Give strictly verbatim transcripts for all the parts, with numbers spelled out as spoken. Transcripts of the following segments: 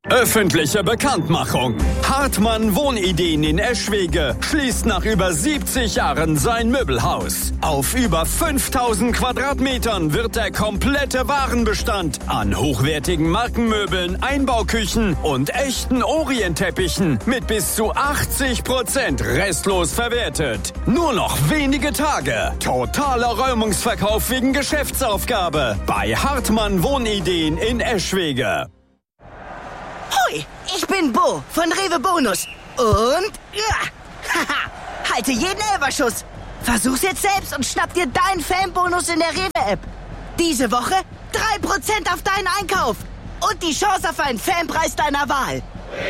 Öffentliche Bekanntmachung. Hartmann Wohnideen in Eschwege schließt nach über siebzig Jahren sein Möbelhaus. Auf über fünftausend Quadratmetern wird der komplette Warenbestand an hochwertigen Markenmöbeln, Einbauküchen und echten Orientteppichen mit bis zu achtzig Prozent restlos verwertet. Nur noch wenige Tage. Totaler Räumungsverkauf wegen Geschäftsaufgabe bei Hartmann Wohnideen in Eschwege. Hoi, ich bin Bo von Rewe Bonus. Und ja, haha, halte jeden Elferschuss. Versuch's jetzt selbst und schnapp dir deinen Fanbonus in der Rewe-App. Diese Woche drei Prozent auf deinen Einkauf. Und die Chance auf einen Fanpreis deiner Wahl.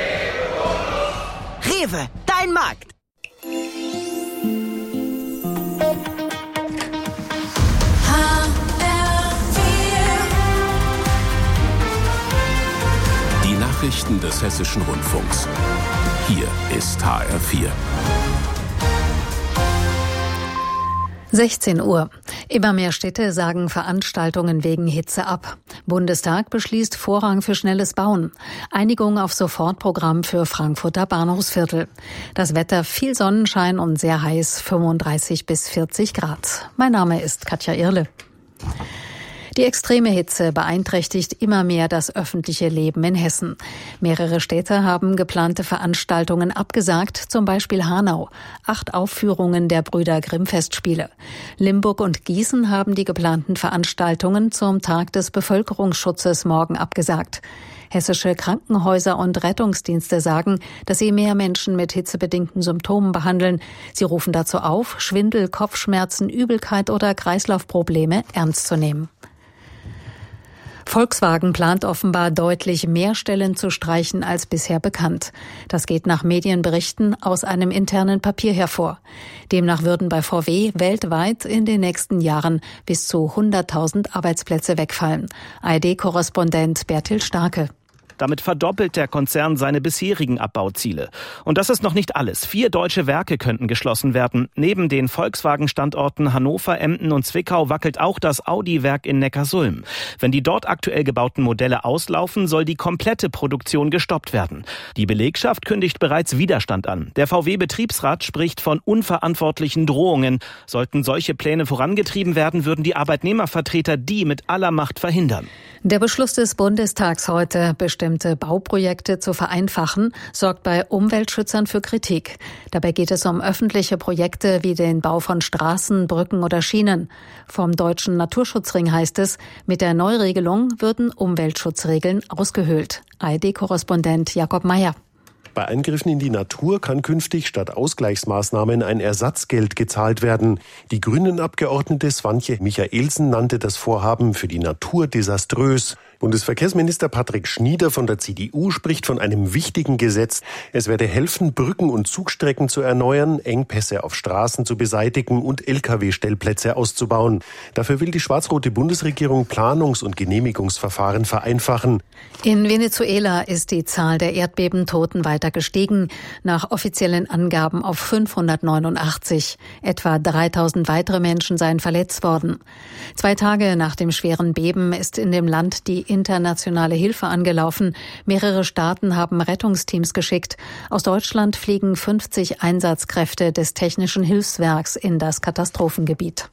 Rewe, dein Markt. Nachrichten des Hessischen Rundfunks. Hier ist H R vier. sechzehn Uhr. Immer mehr Städte sagen Veranstaltungen wegen Hitze ab. Bundestag beschließt Vorrang für schnelles Bauen. Einigung auf Sofortprogramm für Frankfurter Bahnhofsviertel. Das Wetter viel Sonnenschein und sehr heiß, fünfunddreißig bis vierzig Grad. Mein Name ist Katja Irle. Die extreme Hitze beeinträchtigt immer mehr das öffentliche Leben in Hessen. Mehrere Städte haben geplante Veranstaltungen abgesagt, zum Beispiel Hanau. Acht Aufführungen der Brüder Grimm-Festspiele. Limburg und Gießen haben die geplanten Veranstaltungen zum Tag des Bevölkerungsschutzes morgen abgesagt. Hessische Krankenhäuser und Rettungsdienste sagen, dass sie mehr Menschen mit hitzebedingten Symptomen behandeln. Sie rufen dazu auf, Schwindel, Kopfschmerzen, Übelkeit oder Kreislaufprobleme ernst zu nehmen. Volkswagen plant offenbar deutlich mehr Stellen zu streichen als bisher bekannt. Das geht nach Medienberichten aus einem internen Papier hervor. Demnach würden bei V W weltweit in den nächsten Jahren bis zu hunderttausend Arbeitsplätze wegfallen. A R D-Korrespondent Bertil Starke. Damit verdoppelt der Konzern seine bisherigen Abbauziele. Und das ist noch nicht alles. Vier deutsche Werke könnten geschlossen werden. Neben den Volkswagen-Standorten Hannover, Emden und Zwickau wackelt auch das Audi-Werk in Neckarsulm. Wenn die dort aktuell gebauten Modelle auslaufen, soll die komplette Produktion gestoppt werden. Die Belegschaft kündigt bereits Widerstand an. Der V W-Betriebsrat spricht von unverantwortlichen Drohungen. Sollten solche Pläne vorangetrieben werden, würden die Arbeitnehmervertreter die mit aller Macht verhindern. Der Beschluss des Bundestags heute, bestimmte Bauprojekte zu vereinfachen, sorgt bei Umweltschützern für Kritik. Dabei geht es um öffentliche Projekte wie den Bau von Straßen, Brücken oder Schienen. Vom Deutschen Naturschutzring heißt es, mit der Neuregelung würden Umweltschutzregeln ausgehöhlt. A R D-Korrespondent Jakob Meyer. Bei Eingriffen in die Natur kann künftig statt Ausgleichsmaßnahmen ein Ersatzgeld gezahlt werden. Die Grünen-Abgeordnete Swantje Michaelsen nannte das Vorhaben für die Natur desaströs. Bundesverkehrsminister Patrick Schnieder von der C D U spricht von einem wichtigen Gesetz. Es werde helfen, Brücken und Zugstrecken zu erneuern, Engpässe auf Straßen zu beseitigen und L K W-Stellplätze auszubauen. Dafür will die schwarz-rote Bundesregierung Planungs- und Genehmigungsverfahren vereinfachen. In Venezuela ist die Zahl der Erdbebentoten weiter gestiegen, nach offiziellen Angaben auf fünfhundertneunundachtzig. Etwa dreitausend weitere Menschen seien verletzt worden. Zwei Tage nach dem schweren Beben ist in dem Land die internationale Hilfe angelaufen. Mehrere Staaten haben Rettungsteams geschickt. Aus Deutschland fliegen fünfzig Einsatzkräfte des Technischen Hilfswerks in das Katastrophengebiet.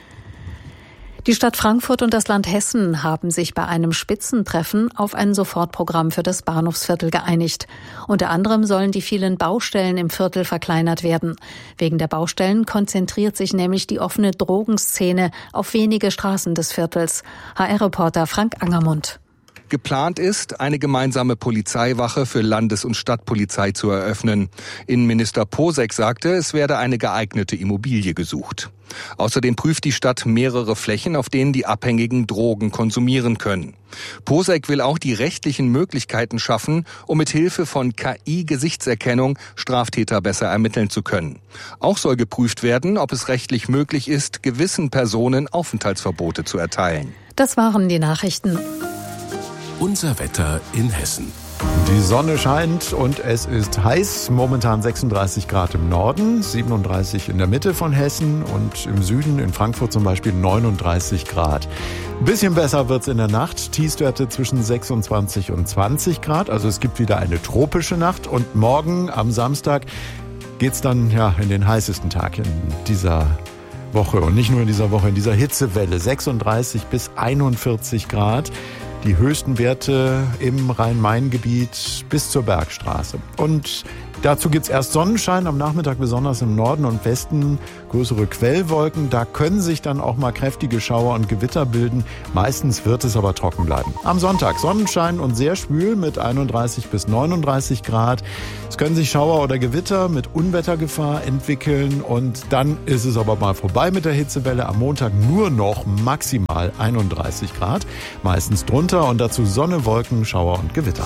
Die Stadt Frankfurt und das Land Hessen haben sich bei einem Spitzentreffen auf ein Sofortprogramm für das Bahnhofsviertel geeinigt. Unter anderem sollen die vielen Baustellen im Viertel verkleinert werden. Wegen der Baustellen konzentriert sich nämlich die offene Drogenszene auf wenige Straßen des Viertels. H R-Reporter Frank Angermund. Geplant ist, eine gemeinsame Polizeiwache für Landes- und Stadtpolizei zu eröffnen. Innenminister Posek sagte, es werde eine geeignete Immobilie gesucht. Außerdem prüft die Stadt mehrere Flächen, auf denen die Abhängigen Drogen konsumieren können. Posek will auch die rechtlichen Möglichkeiten schaffen, um mit Hilfe von K I-Gesichtserkennung Straftäter besser ermitteln zu können. Auch soll geprüft werden, ob es rechtlich möglich ist, gewissen Personen Aufenthaltsverbote zu erteilen. Das waren die Nachrichten. Unser Wetter in Hessen. Die Sonne scheint und es ist heiß. Momentan sechsunddreißig Grad im Norden, siebenunddreißig in der Mitte von Hessen und im Süden, in Frankfurt zum Beispiel, neununddreißig Grad. Ein bisschen besser wird's in der Nacht. Tiefstwerte zwischen sechsundzwanzig und zwanzig Grad. Also es gibt wieder eine tropische Nacht. Und morgen am Samstag geht's dann ja in den heißesten Tag in dieser Woche. Und nicht nur in dieser Woche, in dieser Hitzewelle. sechsunddreißig bis einundvierzig Grad. Die höchsten Werte im Rhein-Main-Gebiet bis zur Bergstraße. Und dazu gibt's erst Sonnenschein, am Nachmittag besonders im Norden und Westen größere Quellwolken. Da können sich dann auch mal kräftige Schauer und Gewitter bilden. Meistens wird es aber trocken bleiben. Am Sonntag Sonnenschein und sehr schwül mit einunddreißig bis neununddreißig Grad. Es können sich Schauer oder Gewitter mit Unwettergefahr entwickeln. Und dann ist es aber mal vorbei mit der Hitzewelle. Am Montag nur noch maximal einunddreißig Grad. Meistens drunter und dazu Sonne, Wolken, Schauer und Gewitter.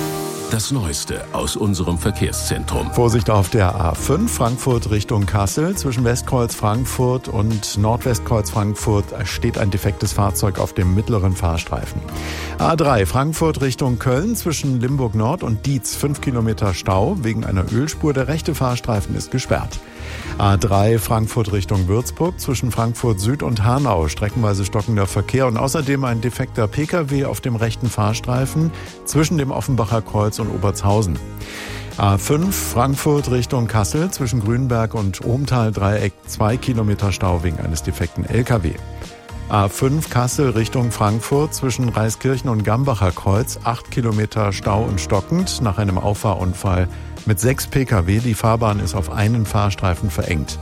Das Neueste aus unserem Verkehrszentrum. Vorsicht auf der A fünf, Frankfurt Richtung Kassel. Zwischen Westkreuz Frankfurt und Nordwestkreuz Frankfurt steht ein defektes Fahrzeug auf dem mittleren Fahrstreifen. A drei, Frankfurt Richtung Köln. Zwischen Limburg Nord und Dietz fünf Kilometer Stau wegen einer Ölspur. Der rechte Fahrstreifen ist gesperrt. A drei, Frankfurt Richtung Würzburg. Zwischen Frankfurt Süd und Hanau streckenweise stockender Verkehr und außerdem ein defekter Pkw auf dem rechten Fahrstreifen zwischen dem Offenbacher Kreuz und Obertshausen. A fünf, Frankfurt Richtung Kassel. Zwischen Grünberg und Ohmtal-Dreieck zwei Kilometer Stau wegen eines defekten L K W. A fünf, Kassel Richtung Frankfurt. Zwischen Reiskirchen und Gambacher Kreuz acht Kilometer Stau und stockend nach einem Auffahrunfall mit sechs Pkw. Die Fahrbahn ist auf einen Fahrstreifen verengt.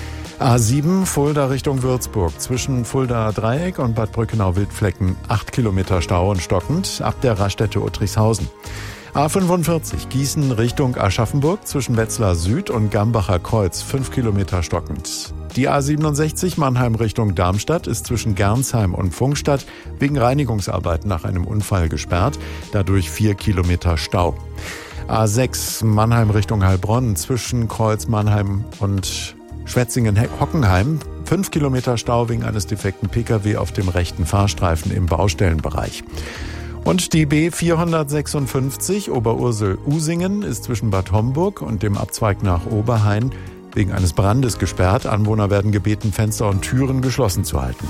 A sieben, Fulda Richtung Würzburg. Zwischen Fulda Dreieck und Bad Brückenau-Wildflecken acht Kilometer Stau und stockend ab der Raststätte Uttrichshausen. A fünfundvierzig, Gießen Richtung Aschaffenburg. Zwischen Wetzlar Süd und Gambacher Kreuz fünf Kilometer stockend. Die A siebenundsechzig, Mannheim Richtung Darmstadt, ist zwischen Gernsheim und Pfungstadt wegen Reinigungsarbeiten nach einem Unfall gesperrt. Dadurch vier Kilometer Stau. A sechs, Mannheim Richtung Heilbronn, zwischen Kreuz Mannheim und Schwetzingen-Hockenheim. fünf Kilometer Stau wegen eines defekten Pkw auf dem rechten Fahrstreifen im Baustellenbereich. Und die B vierhundertsechsundfünfzig Oberursel-Usingen ist zwischen Bad Homburg und dem Abzweig nach Oberhain wegen eines Brandes gesperrt. Anwohner werden gebeten, Fenster und Türen geschlossen zu halten.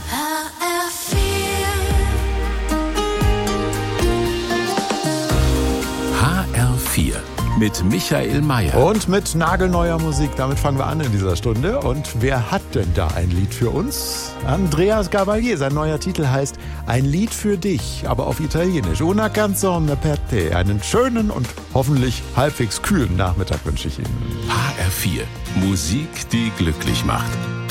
H R vier mit Michael Mayer. Und mit nagelneuer Musik. Damit fangen wir an in dieser Stunde. Und wer hat denn da ein Lied für uns? Andreas Gabalier. Sein neuer Titel heißt Ein Lied für dich, aber auf Italienisch. Una canzone per te. Einen schönen und hoffentlich halbwegs kühlen Nachmittag wünsche ich Ihnen. H R vier. Musik, die glücklich macht.